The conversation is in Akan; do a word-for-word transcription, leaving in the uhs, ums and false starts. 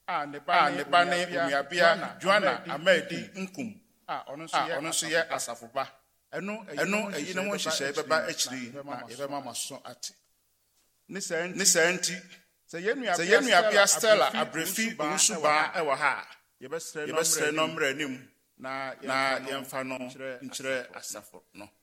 a ne ba ne onuabea Joanna Amadi Nkum a ɔno nso yɛ asafoba ɛno ɛyi ne ho nhyehyɛe bɛba akyiri na yɛbɛma ma so ate ne saa nti sɛ yɛn nuabea Stella Abrefi Owusubaa ɛwɔ ha a yɛbɛsrɛ no mmrɛ anim na yɛmfa no nkyerɛ asafo no